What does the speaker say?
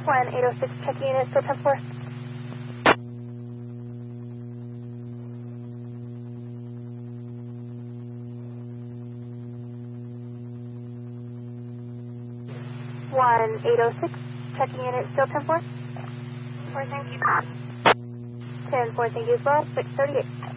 1806, checking in at still 10-4. One 806, checking in at still 10-4. 4, thank you. 10-4, thank you as well. 638.